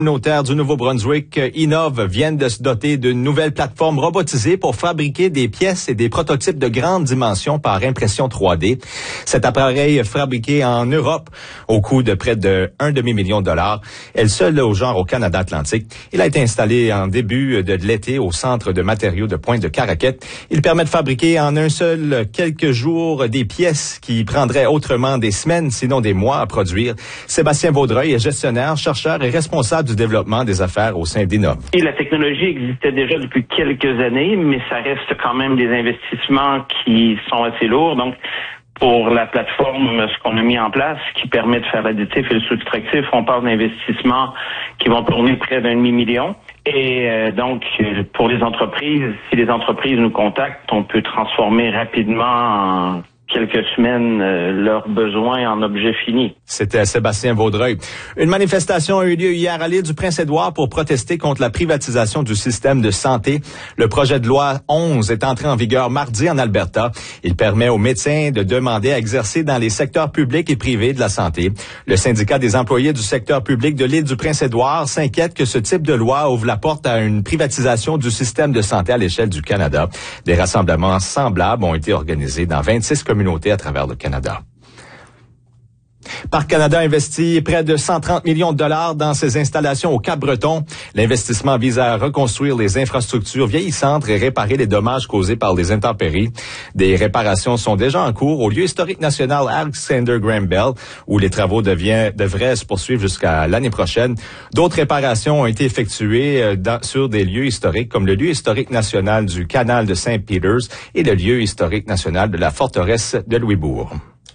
communautaires du Nouveau-Brunswick innovent, viennent de se doter d'une nouvelle plateforme robotisée pour fabriquer des pièces et des prototypes de grande dimension par impression 3D. Cet appareil fabriqué en Europe au coût de près de $1,5 million est le seul au genre au Canada Atlantique. Il a été installé en début de l'été au centre de matériaux de Pointe de Caraquette. Il permet de fabriquer en un seul quelques jours des pièces qui prendraient autrement des semaines, sinon des mois à produire. Sébastien Vaudreuil est gestionnaire, chercheur et responsable du développement des affaires au sein d'Innov. Et la technologie existait déjà depuis quelques années, mais ça reste quand même des investissements qui sont assez lourds. Donc, pour la plateforme, ce qu'on a mis en place, qui permet de faire l'additif et le soustractif, on parle d'investissements qui vont tourner près d'1,5 million. Et donc, pour les entreprises, si les entreprises nous contactent, on peut transformer rapidement en quelques semaines leurs besoins en objets finis. C'était Sébastien Vaudreuil. Une manifestation a eu lieu hier à l'île du Prince-Édouard pour protester contre la privatisation du système de santé. Le projet de loi 11 est entré en vigueur mardi en Alberta. Il permet aux médecins de demander à exercer dans les secteurs publics et privés de la santé. Le syndicat des employés du secteur public de l'île du Prince-Édouard s'inquiète que ce type de loi ouvre la porte à une privatisation du système de santé à l'échelle du Canada. Des rassemblements semblables ont été organisés dans 26 communautés à travers le Canada. Parc Canada investit près de 130 millions de dollars dans ses installations au Cap-Breton. L'investissement vise à reconstruire les infrastructures vieillissantes et réparer les dommages causés par les intempéries. Des réparations sont déjà en cours au lieu historique national Alexander Graham Bell, où les travaux devraient se poursuivre jusqu'à l'année prochaine. D'autres réparations ont été effectuées sur des lieux historiques, comme le lieu historique national du canal de Saint-Peters et le lieu historique national de la forteresse de Louisbourg.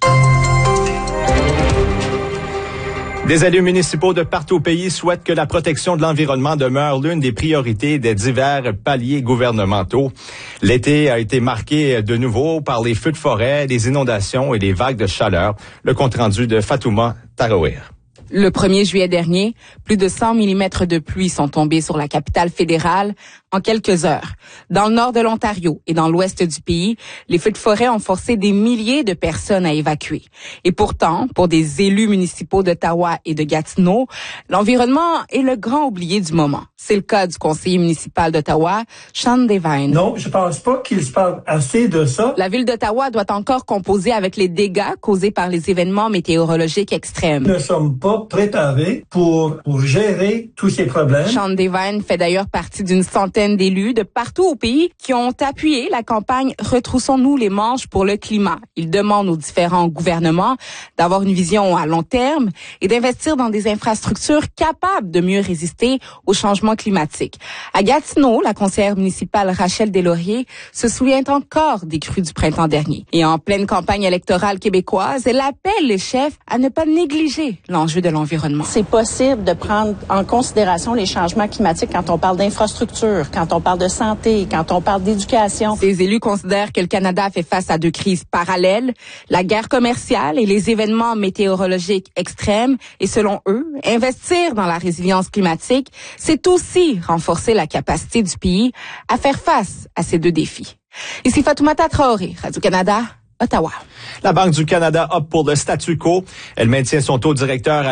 Des élus municipaux de partout au pays souhaitent que la protection de l'environnement demeure l'une des priorités des divers paliers gouvernementaux. L'été a été marqué de nouveau par les feux de forêt, les inondations et les vagues de chaleur. Le compte-rendu de Fatouma Tarawih. Le 1er juillet dernier, plus de 100 mm de pluie sont tombés sur la capitale fédérale en quelques heures. Dans le nord de l'Ontario et dans l'ouest du pays, les feux de forêt ont forcé des milliers de personnes à évacuer. Et pourtant, pour des élus municipaux d'Ottawa et de Gatineau, l'environnement est le grand oublié du moment. C'est le cas du conseiller municipal d'Ottawa, Sean Devine. Non, je pense pas qu'il se parle assez de ça. La ville d'Ottawa doit encore composer avec les dégâts causés par les événements météorologiques extrêmes. Nous ne sommes pas préparés pour gérer tous ces problèmes. Sean Devine fait d'ailleurs partie d'une centaine d'élus de partout au pays qui ont appuyé la campagne « Retroussons-nous les manches pour le climat ». Il demande aux différents gouvernements d'avoir une vision à long terme et d'investir dans des infrastructures capables de mieux résister aux changements climatiques. À Gatineau, la conseillère municipale Rachel Deslauriers se souvient encore des crues du printemps dernier. Et en pleine campagne électorale québécoise, elle appelle les chefs à ne pas négliger l'enjeu de l'environnement. C'est possible de prendre en considération les changements climatiques quand on parle d'infrastructure, quand on parle de santé, quand on parle d'éducation. Ces élus considèrent que le Canada fait face à deux crises parallèles, la guerre commerciale et les événements météorologiques extrêmes. Et selon eux, investir dans la résilience climatique, c'est aussi renforcer la capacité du pays à faire face à ces deux défis. Ici Fatoumata Traoré, Radio-Canada, Ottawa. La Banque du Canada opte pour le statu quo. Elle maintient son taux directeur à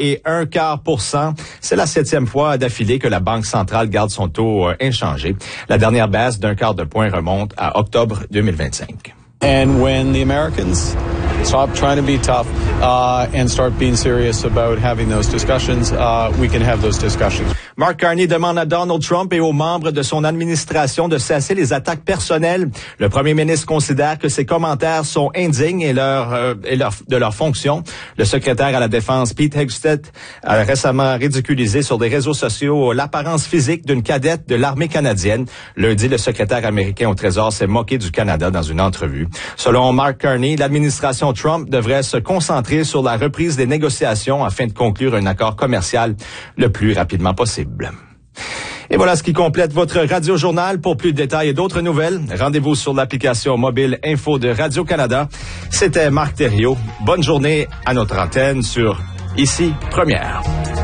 2,25%. C'est la 7e fois d'affilée que la Banque centrale garde son taux inchangé. La dernière baisse d'0,25 point remonte à octobre 2025. And when the Americans stop trying to be tough and start being serious about having those discussions, we can have those discussions. Mark Carney demande à Donald Trump et aux membres de son administration de cesser les attaques personnelles. Le premier ministre considère que ses commentaires sont indignes de leur fonction. Le secrétaire à la Défense, Pete Hegseth, a récemment ridiculisé sur les réseaux sociaux l'apparence physique d'une cadette de l'armée canadienne. Lundi, le secrétaire américain au Trésor s'est moqué du Canada dans une entrevue. Selon Mark Carney, l'administration Trump devrait se concentrer sur la reprise des négociations afin de conclure un accord commercial le plus rapidement possible. Et voilà ce qui complète votre Radio-Journal. Pour plus de détails et d'autres nouvelles, rendez-vous sur l'application mobile Info de Radio-Canada. C'était Marc Thériault. Bonne journée à notre antenne sur Ici Première.